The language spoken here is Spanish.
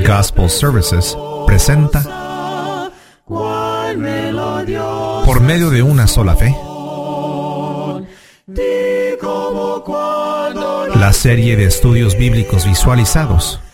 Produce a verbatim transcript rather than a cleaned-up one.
Gospel Services presenta Por medio de una sola fe, la serie de estudios bíblicos visualizados